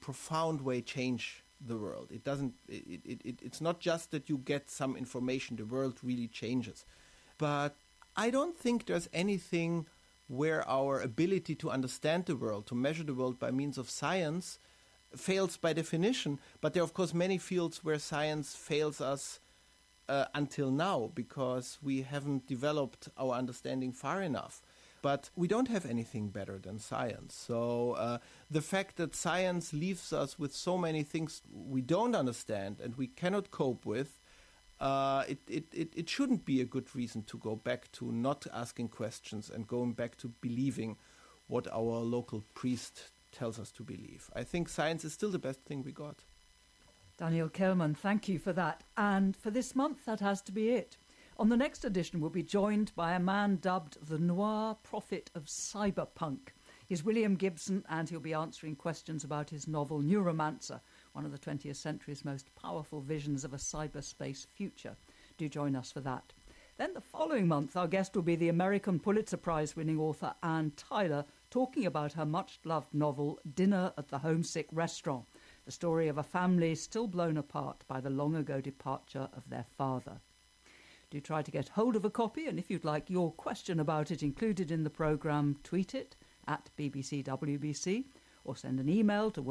profound way change the world. It doesn't. It's not just that you get some information. The world really changes. But I don't think there's anything where our ability to understand the world, to measure the world by means of science, fails by definition. But there are, of course, many fields where science fails us until now, because we haven't developed our understanding far enough. But we don't have anything better than science. So the fact that science leaves us with so many things we don't understand and we cannot cope with, it shouldn't be a good reason to go back to not asking questions and going back to believing what our local priest tells us to believe. I think science is still the best thing we got. Daniel Kehlmann, thank you for that. And for this month, that has to be it. On the next edition, we'll be joined by a man dubbed the noir prophet of cyberpunk. He's William Gibson, and he'll be answering questions about his novel Neuromancer, one of the 20th century's most powerful visions of a cyberspace future. Do join us for that. Then the following month, our guest will be the American Pulitzer Prize-winning author Anne Tyler, talking about her much-loved novel Dinner at the Homesick Restaurant, the story of a family still blown apart by the long-ago departure of their father. Do try to get hold of a copy, and if you'd like your question about it included in the programme, tweet it at BBCWBC, or send an email to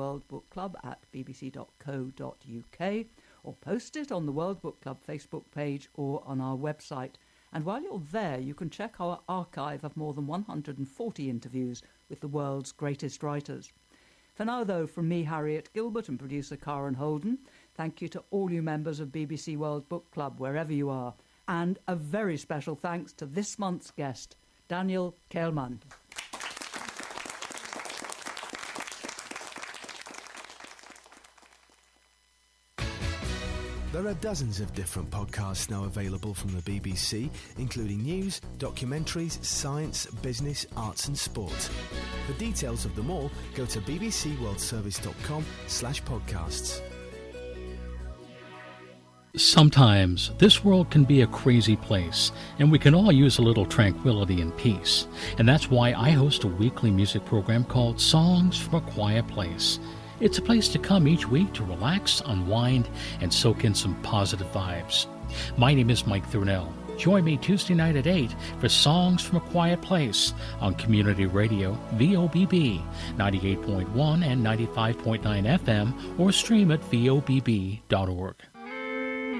worldbookclub@bbc.co.uk, or post it on the World Book Club Facebook page or on our website. And while you're there, you can check our archive of more than 140 interviews with the world's greatest writers. For now, though, from me, Harriet Gilbert, and producer Karen Holden, thank you to all you members of BBC World Book Club, wherever you are. And a very special thanks to this month's guest, Daniel Kehlmann. There are dozens of different podcasts now available from the BBC, including news, documentaries, science, business, arts and sport. For details of them all, go to bbcworldservice.com/podcasts. Sometimes this world can be a crazy place, and we can all use a little tranquility and peace. And that's why I host a weekly music program called Songs from a Quiet Place. It's a place to come each week to relax, unwind, and soak in some positive vibes. My name is Mike Thurnell. Join me Tuesday night at 8 for Songs from a Quiet Place on Community Radio, VOBB, 98.1 and 95.9 FM, or stream at vobb.org.